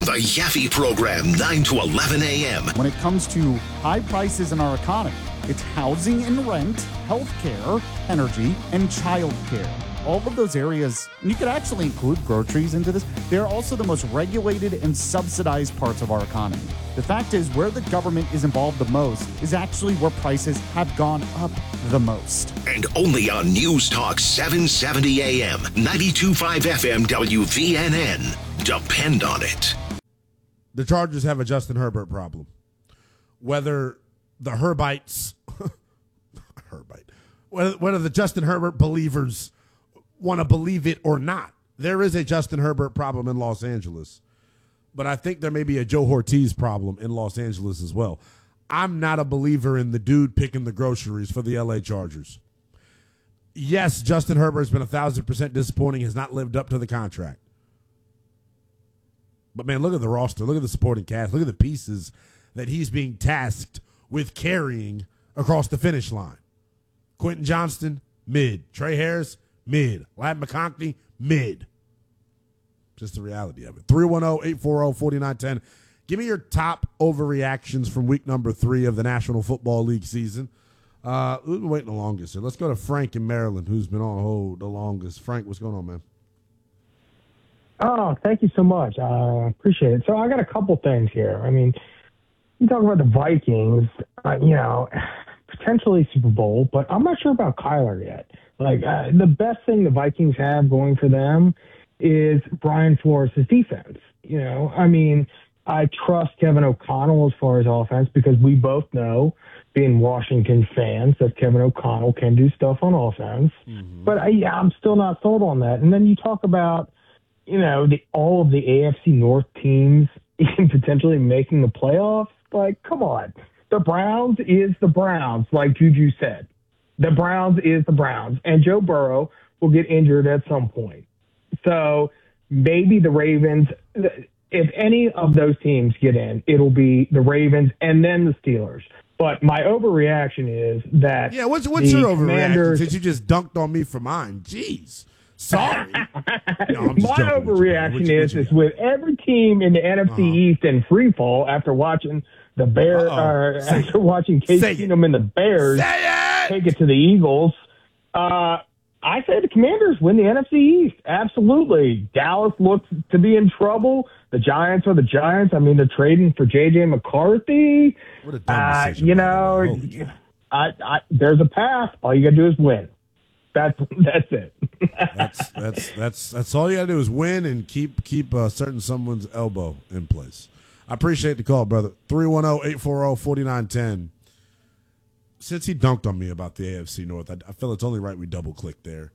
The Yaffe Program, 9 to 11 a.m. When it comes to high prices in our economy, it's housing and rent, healthcare, energy, and childcare. All of those areas, and you could actually include groceries into this, they're also the most regulated and subsidized parts of our economy. The fact is, where the government is involved the most is actually where prices have gone up the most. And only on News Talk 770 AM, 92.5 FM WVNN. Depend on it. The Chargers have a Justin Herbert problem. Whether the Herbites, whether the Justin Herbert believers want to believe it or not, there is a Justin Herbert problem in Los Angeles. But I think there may be a Joe Ortiz problem in Los Angeles as well. I'm not a believer in the dude picking the groceries for the L.A. Chargers. Yes, Justin Herbert has been 1,000% disappointing, has not lived up to the contract. But, man, look at the roster. Look at the supporting cast. Look at the pieces that he's being tasked with carrying across the finish line. Quentin Johnston, mid. Trey Harris, mid. Ladd McConkey, mid. Just the reality of it. 310-840-4910. Give me your top overreactions from week number 3 of the National Football League season. Who's been waiting the longest here? Let's go to Frank in Maryland, who's been on hold the longest. Frank, what's going on, man? Oh, thank you so much. I appreciate it. So I got a couple things here. I mean, you talk about the Vikings, potentially Super Bowl, but I'm not sure about Kyler yet. The best thing the Vikings have going for them is Brian Flores' defense. I trust Kevin O'Connell as far as offense because we both know, being Washington fans, that Kevin O'Connell can do stuff on offense. Mm-hmm. But I'm still not sold on that. And then you talk about, all of the AFC North teams potentially making the playoffs. Come on. The Browns is the Browns, like Juju said. The Browns is the Browns. And Joe Burrow will get injured at some point. So maybe the Ravens, if any of those teams get in, it'll be the Ravens and then the Steelers. But my overreaction is that what's your overreaction since you just dunked on me for mine? Jeez. Sorry. My overreaction is with every team in the NFC East in free fall after watching the Bears, after watching Case Keenum and the Bears take it to the Eagles. I say the Commanders win the NFC East. Absolutely. Dallas looks to be in trouble. The Giants are the Giants. I mean, they're trading for J.J. McCarthy. What a dumb decision. There's a path. All you got to do is win. That's it. That's all you got to do is win and keep certain someone's elbow in place. I appreciate the call, brother. 310-840-4910. Since he dunked on me about the AFC North, I feel it's only right we double-click there.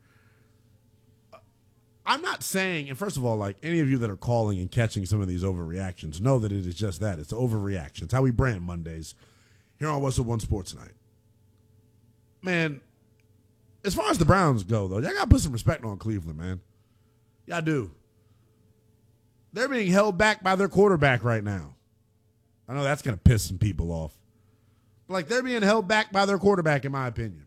I'm not saying, and first of all, any of you that are calling and catching some of these overreactions, know that it is just that. It's overreaction. It's how we brand Mondays here on What's Up One Sports Night. Man, as far as the Browns go, though, y'all got to put some respect on Cleveland, man. Y'all do. They're being held back by their quarterback right now. I know that's going to piss some people off. They're being held back by their quarterback, in my opinion.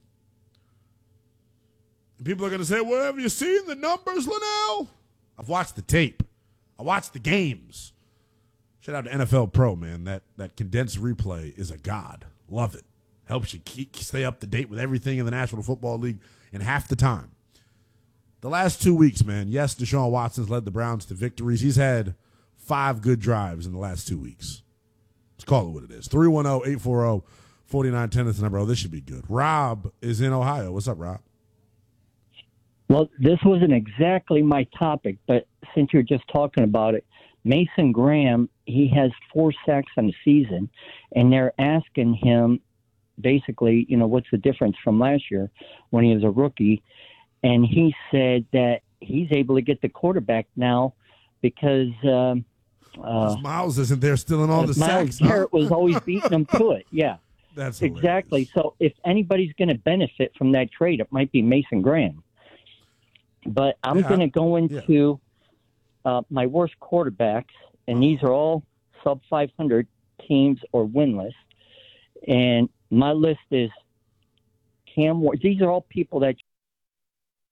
And people are going to say, well, have you seen the numbers, Linnell? I've watched the tape. I watched the games. Shout out to NFL Pro, man. That condensed replay is a god. Love it. Helps you stay up to date with everything in the National Football League in half the time. The last 2 weeks, man, yes, Deshaun Watson's led the Browns to victories. He's had 5 good drives in the last 2 weeks. Let's call it what it is. 310-840-4910 is the number. Oh, this should be good. Rob is in Ohio. What's up, Rob? Well, this wasn't exactly my topic, but since you're just talking about it, Mason Graham, he has 4 sacks on the season, and they're asking him basically, what's the difference from last year when he was a rookie? And he said that he's able to get the quarterback now because Miles isn't there still in all the sacks. Miles Garrett was always beating him to it. Yeah, that's exactly. Hilarious. So if anybody's going to benefit from that trade, it might be Mason Graham. But I'm going to go into my worst quarterbacks, and these are all sub 500 teams or winless. And my list is Cam Ward. These are all people that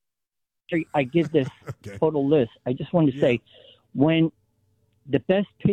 I give this total list. I just wanted to say, when the best